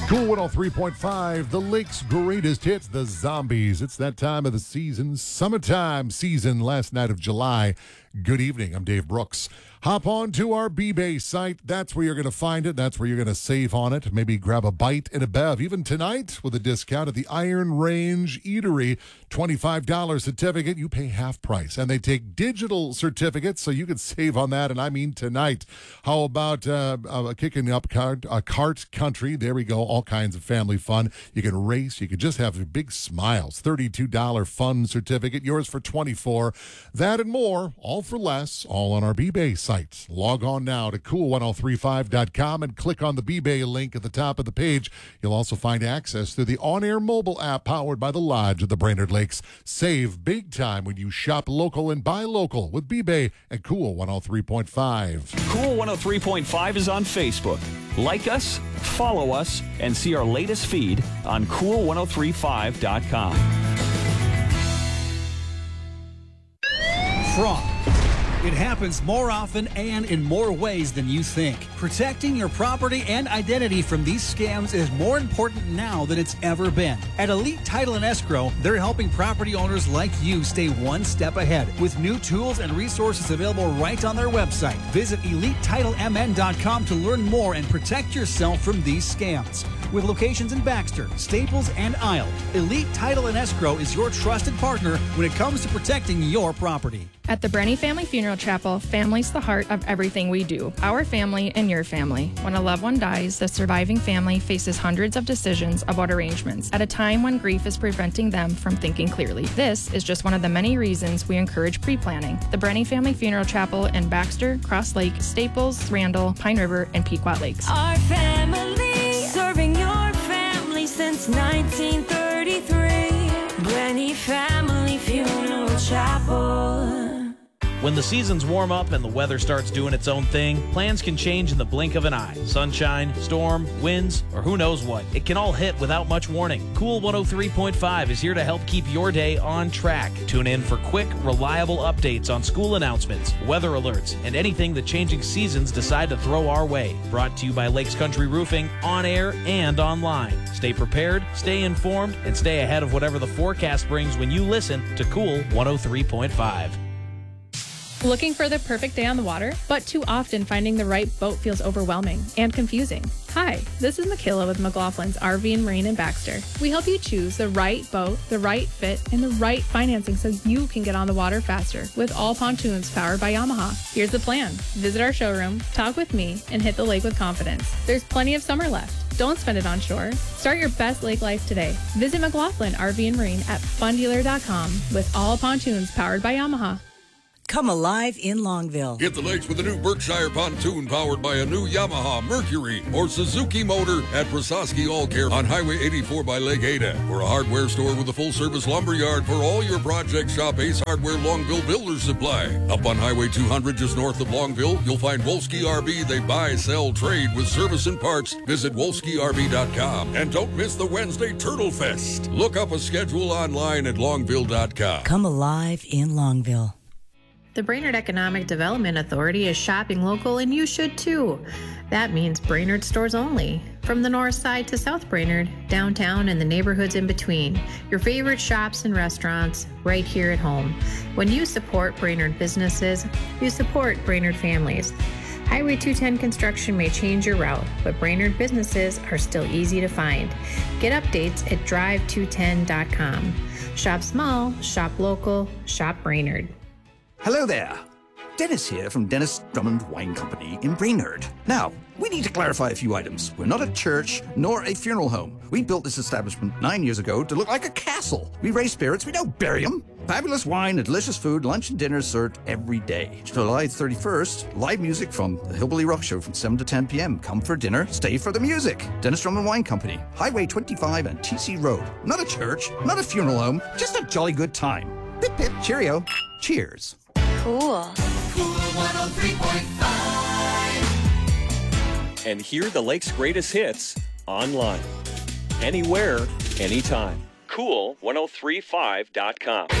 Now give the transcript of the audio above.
Cool 103.5, the lake's greatest hits, the Zombies. It's that time of the season, summertime season, last night of July. Good evening, I'm Dave Brooks. Hop on to our B-Bay site. That's where you're going to find it. That's where you're going to save on it. Maybe grab a bite and a bev. Even tonight with a discount at the Iron Range Eatery. $25 certificate. You pay half price. And they take digital certificates, so you can save on that. And I mean tonight. How about kicking up cart country? There we go. All kinds of family fun. You can race. You can just have big smiles. $32 fun certificate. Yours for $24. That and more. All for less. All on our B-Bay site. Log on now to cool1035.com and click on the B-Bay link at the top of the page. You'll also find access to the on-air mobile app powered by the Lodge of the Brainerd Lakes. Save big time when you shop local and buy local with B-Bay and Cool 103.5. Cool 103.5 is on Facebook. Like us, follow us, and see our latest feed on cool1035.com. Fraud. It happens more often and in more ways than you think. Protecting your property and identity from these scams is more important now than it's ever been. At Elite Title and Escrow, they're helping property owners like you stay one step ahead with new tools and resources available right on their website. Visit EliteTitleMN.com to learn more and protect yourself from these scams. With locations in Baxter, Staples, and Isle, Elite Title and Escrow is your trusted partner when it comes to protecting your property. At the Brenny Family Funeral Chapel, family's the heart of everything we do. Our family and your family. When a loved one dies, the surviving family faces hundreds of decisions about arrangements at a time when grief is preventing them from thinking clearly. This is just one of the many reasons we encourage pre-planning. The Brenny Family Funeral Chapel in Baxter, Cross Lake, Staples, Randall, Pine River, and Pequot Lakes. Our family, serving your family since 1933. Brenny Family Funeral Chapel. When the seasons warm up and the weather starts doing its own thing, plans can change in the blink of an eye. Sunshine, storm, winds, or who knows what. It can all hit without much warning. Cool 103.5 is here to help keep your day on track. Tune in for quick, reliable updates on school announcements, weather alerts, and anything the changing seasons decide to throw our way. Brought to you by Lakes Country Roofing, on air and online. Stay prepared, stay informed, and stay ahead of whatever the forecast brings when you listen to Cool 103.5. Looking for the perfect day on the water? But too often finding the right boat feels overwhelming and confusing. Hi, this is Michaela with McLaughlin's RV and Marine in Baxter. We help you choose the right boat, the right fit, and the right financing so you can get on the water faster with all pontoons powered by Yamaha. Here's the plan. Visit our showroom, talk with me, and hit the lake with confidence. There's plenty of summer left. Don't spend it on shore. Start your best lake life today. Visit McLaughlin RV and Marine at fundealer.com with all pontoons powered by Yamaha. Come alive in Longville. Hit the lakes with a new Berkshire pontoon powered by a new Yamaha, Mercury, or Suzuki motor at Prososki All Care on Highway 84 by Lake Ada. We're a hardware store with a full-service lumber yard for all your projects. Shop Ace Hardware Longville Builders Supply. Up on Highway 200 just north of Longville, you'll find Wolski RV. They buy, sell, trade with service and parts. Visit WolskiRV.com. And don't miss the Wednesday Turtle Fest. Look up a schedule online at Longville.com. Come alive in Longville. The Brainerd Economic Development Authority is shopping local, and you should too. That means Brainerd stores only. From the north side to South Brainerd, downtown, and the neighborhoods in between. Your favorite shops and restaurants right here at home. When you support Brainerd businesses, you support Brainerd families. Highway 210 construction may change your route, but Brainerd businesses are still easy to find. Get updates at drive210.com. Shop small, shop local, shop Brainerd. Hello there. Dennis here from Dennis Drummond Wine Company in Brainerd. Now, we need to clarify a few items. We're not a church nor a funeral home. We built this establishment 9 years ago to look like a castle. We raise spirits, we don't bury them. Fabulous wine and delicious food, lunch and dinner served every day. July 31st, live music from the Hillbilly Rock Show from 7 to 10 p.m. Come for dinner, stay for the music. Dennis Drummond Wine Company, Highway 25 and TC Road. Not a church, not a funeral home, just a jolly good time. Pip pip, cheerio, cheers. Cool. Cool 103.5. And hear the lake's greatest hits online. Anywhere, anytime. Cool1035.com.